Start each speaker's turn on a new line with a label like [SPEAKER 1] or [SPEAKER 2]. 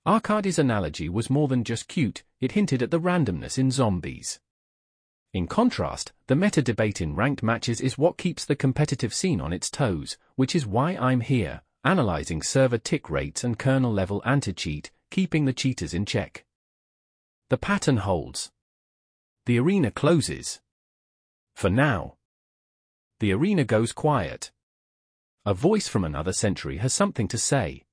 [SPEAKER 1] Arcady's analogy was more than just cute, it hinted at the randomness in zombies. In contrast, the meta debate in ranked matches is what keeps the competitive scene on its toes, which is why I'm here, analyzing server tick rates and kernel-level anti-cheat, keeping the cheaters in check. The pattern holds. The arena closes. For now. The arena goes quiet. A voice from another century has something to say.